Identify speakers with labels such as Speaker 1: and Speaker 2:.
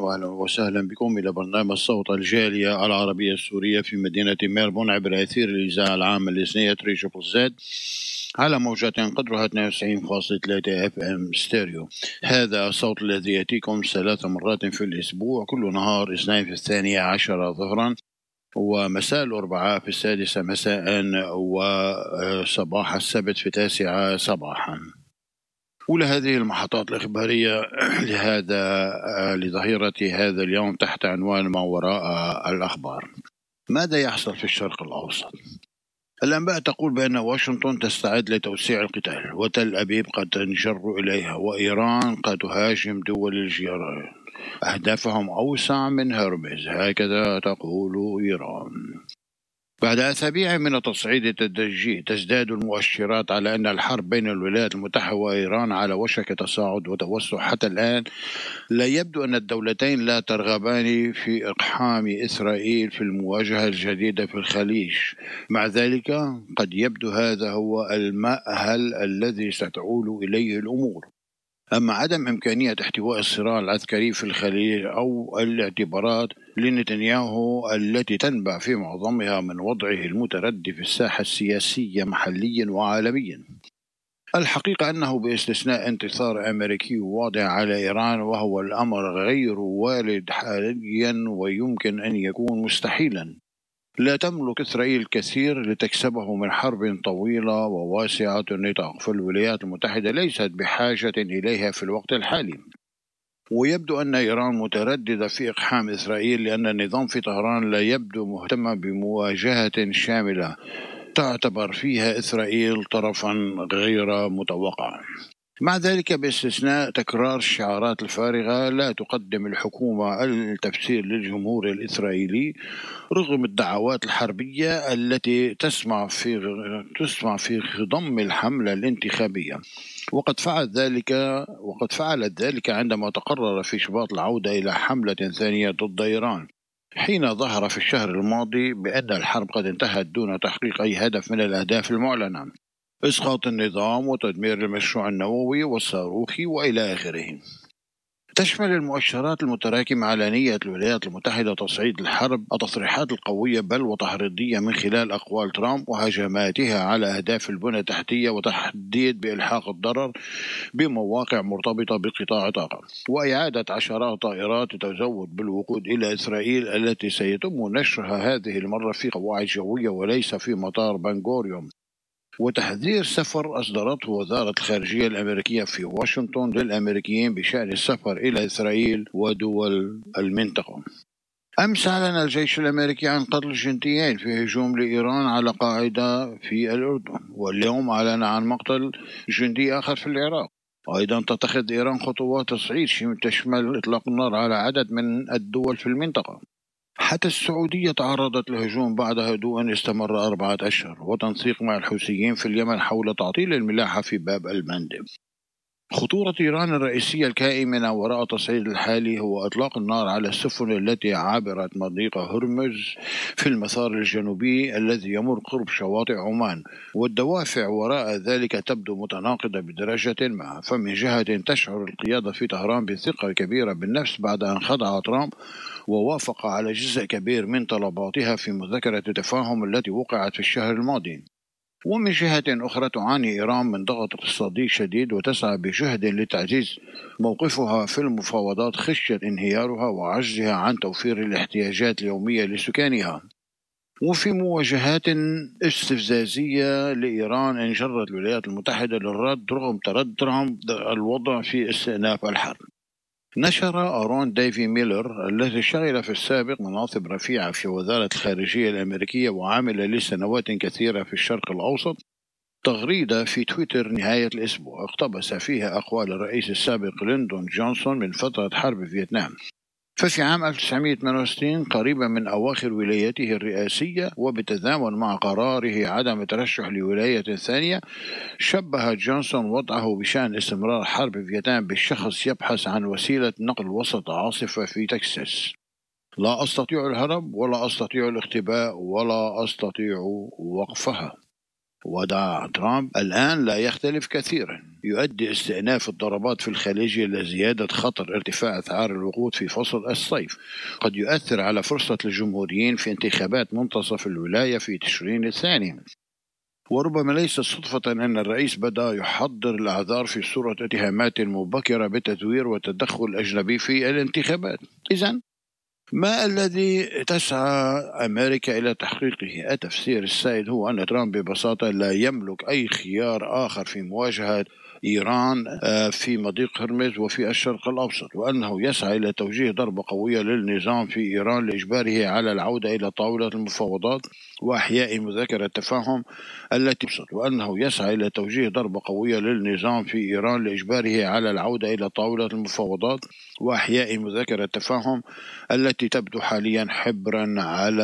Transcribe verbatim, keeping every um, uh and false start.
Speaker 1: وأهلا وسهلا بكم إلى برنامج صوت الجالية العربية السورية في مدينة ميلبورن عبر أثير الإذاعة العامة الإثنية تريشبل زد على موجات قدرها اثنين وتسعين فاصلة ثلاثة اف ام ستيريو. هذا الصوت الذي يأتيكم ثلاث مرات في الأسبوع، كل نهار اثنين في الثانية عشرة ظهرا ومساء الأربعاء في السادسة مساء وصباح السبت في التاسعة صباحا. ولهذه المحطات الإخبارية لهذا لظهيرة هذا اليوم تحت عنوان ما وراء الأخبار. ماذا يحصل في الشرق الأوسط؟ الأنباء تقول بأن واشنطن تستعد لتوسيع القتال، وتل أبيب قد تنجر إليها، وإيران قد تهاجم دول الجيران، أهدافهم أوسع من هرمز، هكذا تقول إيران. بعد أسابيع من التصعيد التدريجي تزداد المؤشرات على أن الحرب بين الولايات المتحدة وإيران على وشك تصاعد وتوسع. حتى الآن لا يبدو أن الدولتين لا ترغبان في إقحام إسرائيل في المواجهة الجديدة في الخليج. مع ذلك قد يبدو هذا هو المأهل الذي ستؤول إليه الأمور. أما عدم إمكانية احتواء الصراع العسكري في الخليج أو الاعتبارات لنتنياهو التي تنبع في معظمها من وضعه المتردي في الساحة السياسية محليا وعالميا. الحقيقة أنه باستثناء انتصار أمريكي واضح على إيران، وهو الأمر غير وارد حاليا ويمكن أن يكون مستحيلا، لا تملك إسرائيل الكثير لتكسبه من حرب طويلة وواسعة النطاق، فالولايات المتحدة ليست بحاجة إليها في الوقت الحالي. ويبدو أن إيران مترددة في إقحام إسرائيل لأن النظام في طهران لا يبدو مهتما بمواجهة شاملة تعتبر فيها إسرائيل طرفا غير متوقع. مع ذلك باستثناء تكرار الشعارات الفارغة لا تقدم الحكومة التفسير للجمهور الإسرائيلي رغم الدعوات الحربية التي تسمع في تسمع في خضم الحملة الانتخابية. وقد فعل ذلك وقد فعلت ذلك عندما تقرر في شباط العودة إلى حملة ثانية ضد إيران، حين ظهر في الشهر الماضي بأن الحرب قد انتهت دون تحقيق أي هدف من الأهداف المعلنة: إسقاط النظام وتدمير المشروع النووي والصاروخي وإلى آخره. تشمل المؤشرات المتراكمة على نية الولايات المتحدة تصعيد الحرب التصريحات القوية بل وتحريضية من خلال أقوال ترامب وهجماتها على أهداف البنى التحتية وتحديد بإلحاق الضرر بمواقع مرتبطة بقطاع الطاقة، وإعادة عشرات طائرات تزود بالوقود إلى إسرائيل التي سيتم نشرها هذه المرة في قواعد جوية وليس في مطار بن غوريون، وتحذير سفر أصدرته وزارة الخارجية الأمريكية في واشنطن للأمريكيين بشأن السفر إلى إسرائيل ودول المنطقة. أمس أعلن الجيش الأمريكي عن قتل جنديين في هجوم لإيران على قاعدة في الأردن، واليوم أعلن عن مقتل جندي آخر في العراق. أيضا تتخذ إيران خطوات تصعيد تشمل إطلاق النار على عدد من الدول في المنطقة. حتى السعودية تعرضت لهجوم بعد هدوء استمر أربعة أشهر وتنسيق مع الحوثيين في اليمن حول تعطيل الملاحة في باب المندب. خطورة إيران الرئيسية الكائنة وراء التصعيد الحالي هو إطلاق النار على السفن التي عبرت مضيق هرمز في المسار الجنوبي الذي يمر قرب شواطئ عمان، والدوافع وراء ذلك تبدو متناقضة بدرجة ما. فمن جهة تشعر القيادة في طهران بثقة كبيرة بالنفس بعد أن خضع ترامب ووافق على جزء كبير من طلباتها في مذكرة التفاهم التي وقعت في الشهر الماضي، ومن جهة أخرى تعاني إيران من ضغط اقتصادي شديد وتسعى بجهد لتعزيز موقفها في المفاوضات خشية انهيارها وعجزها عن توفير الاحتياجات اليومية لسكانها. وفي مواجهات استفزازية لإيران انجرت الولايات المتحدة للرد رغم تردد ترامب الوضع في استئناف الحرب. نشر أرون ديفي ميلر الذي شغل في السابق مناصب رفيعة في وزارة الخارجية الأمريكية وعمل لسنوات كثيرة في الشرق الأوسط تغريدة في تويتر نهاية الأسبوع اقتبس فيها أقوال الرئيس السابق ليندون جونسون من فترة حرب فيتنام. ففي عام ألف وتسعمائة وثمانية وستين قريبا من أواخر ولايته الرئاسية وبالتزامن مع قراره عدم الترشح لولاية ثانية، شبه جونسون وضعه بشأن استمرار حرب فيتنام بالشخص يبحث عن وسيلة نقل وسط عاصفة في تكساس. لا أستطيع الهرب ولا أستطيع الاختباء ولا أستطيع وقفها. وضع ترامب الآن لا يختلف كثيرا. يؤدي استئناف الضربات في الخليج إلى زيادة خطر ارتفاع أسعار الوقود في فصل الصيف، قد يؤثر على فرصة الجمهوريين في انتخابات منتصف الولاية في تشرين الثاني. وربما ليس صدفة أن الرئيس بدأ يحضر الأعذار في صورة اتهامات مبكرة بتزوير وتدخل أجنبي في الانتخابات. إذن ما الذي تسعى أمريكا إلى تحقيقه؟ التفسير السائد هو أن ترامب ببساطة لا يملك أي خيار آخر في مواجهة إيران في مضيق هرمز وفي الشرق الأوسط، وأنه يسعى إلى توجيه ضربة قوية للنظام في إيران لإجباره على العودة إلى طاولة المفاوضات وإحياء مذكرة التفاهم التي تبسط وأنه يسعى إلى توجيه ضربة قوية للنظام في إيران لإجباره على العودة إلى طاولة المفاوضات وإحياء مذكرة التفاهم التي تبدو حاليا حبرا على